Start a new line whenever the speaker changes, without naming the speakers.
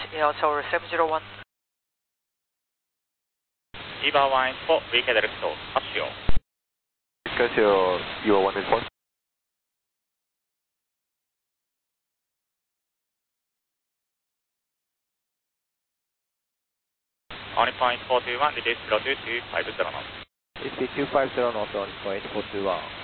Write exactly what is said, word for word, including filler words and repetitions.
Yeah, tower seven zero one.
Eva one four, V K direct, Casio.
Casio, Eva one four.
Only point four two one, reduce zero two two five zero knots.
It's two five zero knots on point four two one.